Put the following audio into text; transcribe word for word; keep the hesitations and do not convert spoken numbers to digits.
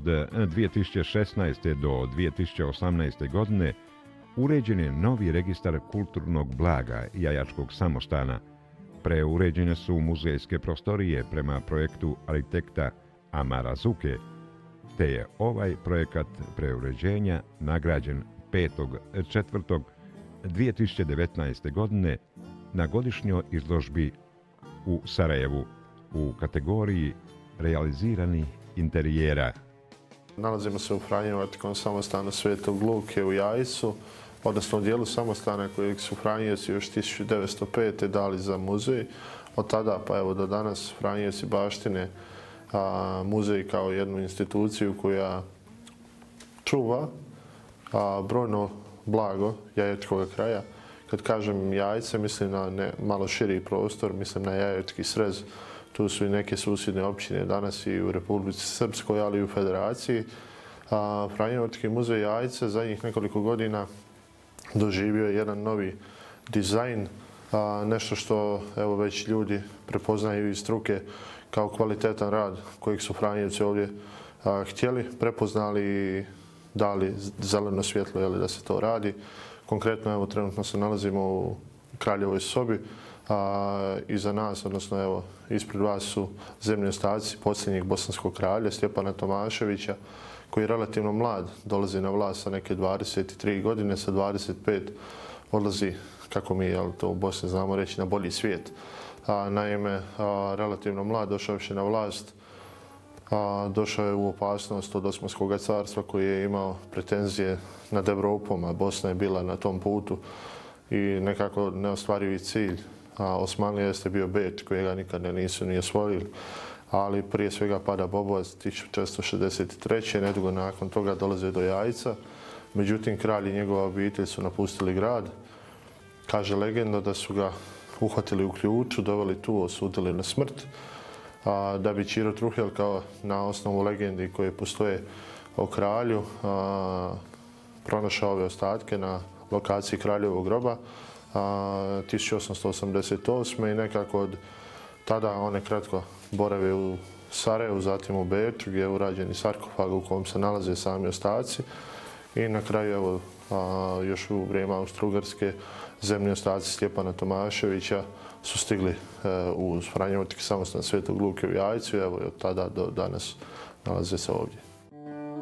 Od dvije tisuće šesnaeste. do dvije tisuće osamnaeste. godine uređen je novi registar kulturnog blaga Jajačkog samostana. Preuređene su muzejske prostorije prema projektu arhitekta Amara Zuke, te je ovaj projekat preuređenja nagrađen petog četvrtog dvije tisuće devetnaeste. godine na godišnjoj izložbi u Sarajevu u kategoriji realiziranih interijera. Nalazimo se u Franjevačkom samostanu Svetog Luke u Jajcu, odnosno u dijelu samostana kojeg su Franjevci još tisuću devetsto pete. dali za muzej. Od tada pa evo do danas Franjevci baštine a, muzej kao jednu instituciju koja čuva a, brojno blago Jajačkog kraja. Kad kažem Jajce, mislim na ne, malo širi prostor, mislim na Jajački srez. Tu su i neke susjedne općine danas i u Republici Srpskoj, ali i u Federaciji. A, Franjevački muzej Jajce zadnjih nekoliko godina doživio je jedan novi dizajn, a, nešto što evo već ljudi prepoznaju iz struke kao kvalitetan rad kojeg su Franjevci ovdje a, htjeli, prepoznali i dali zeleno svjetlo jeli, da se to radi. Konkretno evo trenutno se nalazimo u Kraljevoj sobi. A, iza nas, odnosno evo, ispred vas su zemlji ostaci posljednjeg bosanskog kralja Stjepana Tomaševića, koji je relativno mlad, dolazi na vlast sa neke dvadeset tri godine, sa dvadeset pet odlazi, kako mi jel, to u Bosni znamo reći, na bolji svijet. A, naime, a, relativno mlad, došao je na vlast, a, došao je u opasnost od Osmanskog carstva koji je imao pretenzije nad Evropom, a Bosna je bila na tom putu i nekako neostvarivi cilj. A Osmanlija jeste bio Beč kojega nikada nisu ni osvojili, ali prije svega pada Bobovac tisuću četiristo šezdeset treće. Nedugo nakon toga dolaze do Jajca. Međutim, kralj i njegova obitelj su napustili grad. Kaže legenda da su ga uhvatili u ključu, doveli tu, osudili na smrt, a, da bi Ćiro Truhelj kao na osnovu legendi koje postoje o kralju a, pronašao ove ostatke na lokaciji kraljevog groba a, tisuću osamsto osamdeset osme. i nekako od tada one kratko borave u Sarajevu, zatim u Beču gdje je urađen sarkofag u kojem se nalaze sami ostaci i na kraju evo, a, još u vrijeme Austro-Ugarske zemlji ostaci Stjepana Tomaševića su stigli e, u Franjevački samostan Svetog Luke u Jajcu i evo od tada do danas nalaze se ovdje.